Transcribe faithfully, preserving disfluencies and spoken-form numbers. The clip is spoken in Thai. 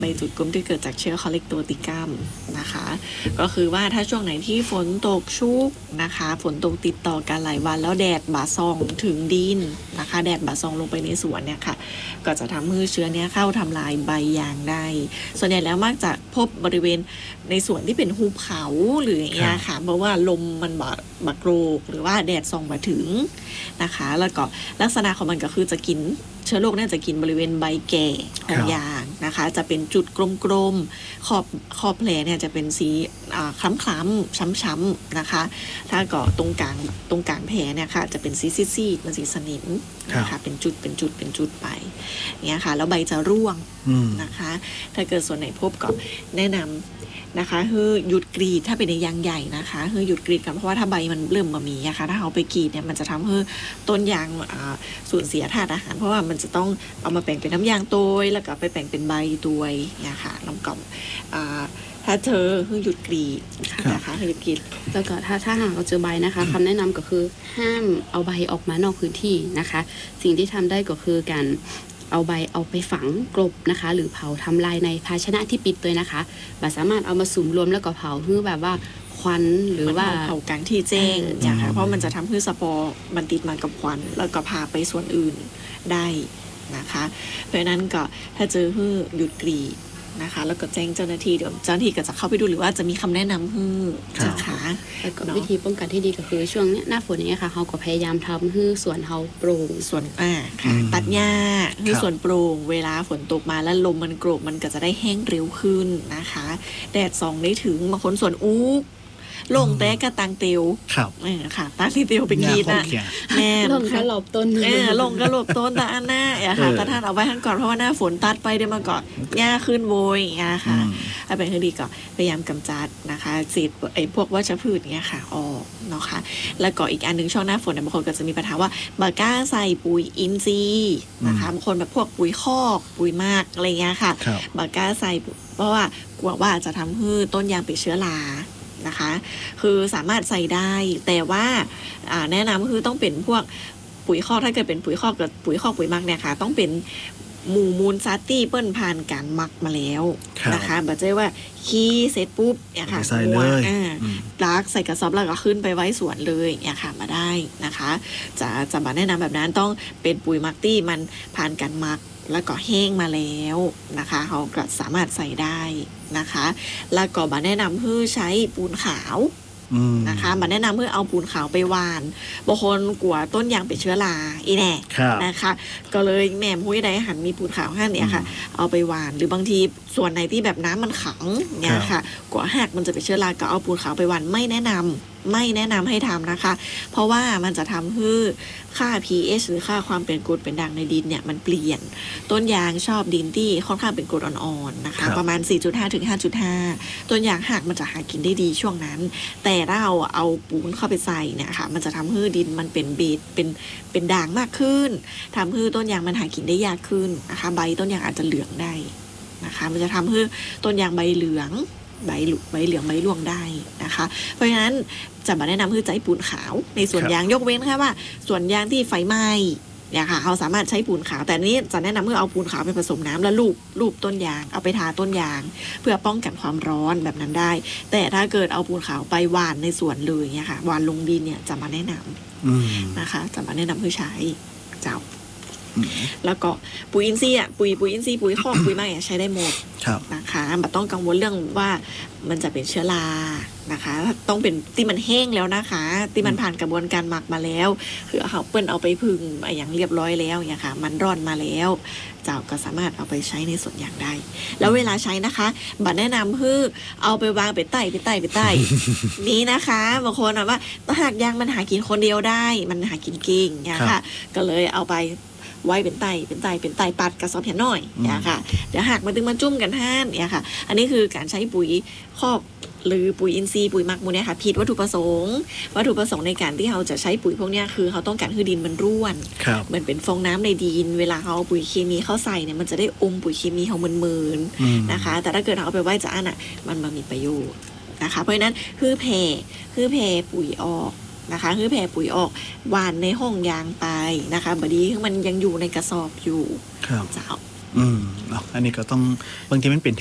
ใบจุดกลุ่มที่เกิดจากเชื้อคอเลกโตติกัมนะคะก็คือว่าถ้าช่วงไหนที่ฝนตกชุกนะคะฝนตกติดต่อกันหลายวันแล้วแดดบาซองถึงดินนะคะแดดบาซองลงไปในสวนเนี่ยค่ะก็จะทำให้เชื้อเนี้ยเข้าทำลายใบยางได้ส่วนใหญ่แล้วมักจะพบบริเวณในส่วนที่เป็นหุบเขาหรืออย่างเงี้ยค่ะเพราะว่าลมมันบบักโรกหรือว่าแดดส่องมาถึงนะคะแล้วก็ลักษณะของมันก็คือจะกินเชื้อโรคน่าจะกินบริเวณใบแก่ของยางนะคะจะเป็นจุดกลมๆขอบขอบแผลเนี่ยจะเป็นสีคล้ำๆช้ำๆนะคะถ้าก็ตรงกลางตรงกลางแผลเนี่ยค่ะจะเป็นสีซีดๆมันสีสนิมนะคะเป็นจุดเป็นจุดเป็นจุดไปเนี่ยค่ะแล้วใบจะร่วงนะคะถ้าเกิดส่วนไหนพบก็แนะนำนะคะคือหยุดกรีดถ้าเป็นในยางใหญ่นะคะคือหยุดกรีดกันเพราะว่าถ้าใบมันเริ่มมามีนะคะถ้าเอาไปกรีดเนี่ยมันจะทำให้ต้นยางสูญเสียธาตุอาหารเพราะว่ามันจะต้องเอามาแบ่งเป็นน้ำยางตัวยแล้วก็ไปแบ่งเป็นใบตัวยเนี่ยค่ะน้ำกล่อมถ้าเธอคือหยุดกรีดนะคะหยุดกรีดแล้วก็ถ้าถ้าหากเราเจอใบนะคะคำแนะนำก็คือห้ามเอาใบออกมานอกพื้นที่นะคะสิ่งที่ทำได้ก็คือการเอาใบเอาไปฝังกลบนะคะหรือเผาทำลายในภาชนะที่ปิดเลยนะคะบ่สามารถเอามาสุมรวมแล้วก็เผาเพื่อแบบว่าควันหรือว่าเผากลางที่แจ้งนะคะเพราะมันจะทำให้สปอร์มันติดมากับควันแล้วก็พาไปส่วนอื่นได้นะคะเพราะฉะนั้นก็ถ้าเจอให้หยุดกรีดนะคะแล้วก็แจ้งเจ้าหน้าที่เดี๋ยวเจ้าหน้าที่ก็จะเข้าไปดูหรือว่าจะมีคำแนะนำให้นะคะแล้วก็วิธีป้องกันที่ดีก็คือช่วงนี้หน้าฝนอย่างเงี้ยค่ะเขาก็พยายามทำให้สวนเขาโปร่งส่วนอ่าค่ะตัดหญ้าให้สวนโปร่งเวลาฝนตกมาแล้วลมมันโกรกมันก็จะได้แห้งเร็วขึ้นนะคะแดดส่องได้ถึงบางคนสวนอุ๊กลงแต่กระตังเตียวครับเออค่ะตังที่เตียวเป็นกีดนะแม่ลงกระหลบต้นเออลงกระหลบต้นแต่อันหน้าอย่าค่ะแต่ท่านเอาไว้ข้างก่อนเพราะว่าหน้าฝนตัดไปเดี๋ยวมาก่อนหญ้าขึ้นโวยอย่างเงี้ยค่ะเอาไปให้ดีก่อนพยายามกำจัดนะคะเศษไอ้พวกวัชพืชเงี้ยค่ะออกเนาะค่ะแล้วก็อีกอันนึงช่วงหน้าฝนเนี่ยบางคนก็จะมีปัญหาว่าบากล้าใส่ปุ๋ยอินทรีย์นะคะบางคนแบบพวกปุ๋ยคอกปุ๋ยมากอะไรเงี้ยค่ะบากล้าใส่เพราะว่ากลัวว่าจะทำให้ต้นยางเป็นเชื้อรานะคะคือสามารถใส่ได้แต่ว่าแนะนำคือต้องเป็นพวกปุ๋ยคอกถ้าเกิดเป็นปุ๋ยคอกกับปุ๋ยคอกปุ๋ยมักเนี่ยค่ะต้องเป็นหมู่มูลซาตี้เปิ้ลผ่านการมักมาแล้วนะคะแบบเจ๊ว่าขี้เสร็จปุ๊บเนี่ยค่ะมัวอ่าลักใส่กระสอบแล้วก็ขึ้นไปไว้สวนเลยเนี่ยค่ะมาได้นะคะจะจะมาแนะนำแบบนั้นต้องเป็นปุ๋ยมักตี้มันผ่านการมักแล้วก็แห้งมาแล้วนะคะเขาก็สามารถใส่ได้นะคะแล้วก็มาแนะนำเพื่อใช้ปูนขาวนะคะมาแนะนำเพื่อเอาปูนขาวไปหว่านบางคนกลัวต้นยางเป็นเชื้อราอีแน่นะคะก็เลยแม่หุ้ยใดหันมีปูนขาวห้าเนี่ยค่ะเอาไปหว่านหรือบางทีส่วนไหนที่แบบน้ำมันขังเนี่ยค่ะกลัวหักมันจะเป็นเชื้อราก็เอาปูนขาวไปหว่านไม่แนะนำไม่แนะนำให้ทำนะคะเพราะว่ามันจะทำให้ค่า pH หรือค่าความเป็นกรดเป็นด่างในดินเนี่ยมันเปลี่ยนต้นยางชอบดินที่ค่อนข้างเป็นกรดอ่อนๆนะคะประมาณ สี่จุดห้า ถึง ห้าจุดห้า ต้นยางหักมันจะหากินได้ดีช่วงนั้นแต่ถ้าเราเอาปูนเข้าไปใส่เนี่ยค่ะมันจะทำให้ดินมันเป็นเบสเป็นเป็นด่างมากขึ้นทำให้ต้นยางมันหากินได้ยากขึ้นนะคะใบต้นยางอาจจะเหลืองได้นะคะมันจะทำให้ต้นยางใบเหลืองใบหลุใบเหลืองใบร่วงได้นะคะเพราะฉะนั้นจะมาแนะนำคือใช้ปูนขาวในสวนยางยกเว้นค่ะว่าสวนยางที่ไฟไหม้เนี่ยค่ะเขาสามารถใช้ปูนขาวแต่นี้จะแนะนำเพื่อเอาปูนขาวไปผสมน้ำแล้วลูบลูบต้นยางเอาไปทาต้นยางเพื่อป้องกันความร้อนแบบนั้นได้แต่ถ้าเกิดเอาปูนขาวไปหว่านในสวนเลยเนี่ยค่ะหว่านลงดินเนี่ยจะมาแนะนำนะคะจะมาแนะนำเพื่อใช้เจ้าแล้วก็ปุ๋ยอินทรีย์อ่ะปุ๋ยปุ๋ยอินทรีย์ปุ๋ยคอกปุ๋ยมากใช้ได้หมดนะคะไม่ต้องกังวลเรื่องว่ามันจะเป็นเชื้อรานะคะต้องเป็นที่มันแห้งแล้วนะคะที่มันผ่านกระบวนการหมักมาแล้วคือเอาเปิ้ลเอาไปพึ่งอย่างเรียบร้อยแล้วเนี่ยค่ะมันร่อนมาแล้วเจ้าก็สามารถเอาไปใช้ในสวนยางได้แล้วเวลาใช้นะคะบัดแนะนำคือเอาไปวางไปใต้ไปใต้ไปใต้นี้นะคะบางคนว่าหากยางมันหากินคนเดียวได้มันหากินเก่งเนี่ยค่ะก็เลยเอาไปไว้เป็นไตเป็นไตเป็นไตปัดกระสอบแผ่นน้อยเนี่ยค่ะเดี๋ยวหากมาตึงมาจุ่มกันท่านเนี่ยค่ะอันนี้คือการใช้ปุ๋ยคอกหรือปุ๋ยอินทรีย์ปุ๋ยมักมูเนี่ยค่ะผิดวัตถุประสงค์วัตถุประสงค์ในการที่เขาจะใช้ปุ๋ยพวกนี้คือเขาต้องการให้ดินมันร่วนเหมือนเป็นฟองน้ำในดินเวลาเขาเอาปุ๋ยเคมีเข้าใส่เนี่ยมันจะได้อมปุ๋ยเคมีเขาเหมือนๆนะคะแต่ถ้าเกิดเขาเอาไปไว้จะอันอ่ะมันมันมีประโยชน์นะคะเพราะฉะนั้นคือแผ่คือแผ่ปุ๋ยออกนะคะคือแผ่ปุ๋ยออกหว่านในห้องยางไปนะคะบดีคือมันยังอยู่ในกระสอบอยู่เจ้าอืมเนาะอันนี้ก็ต้องบางทีมันเป็น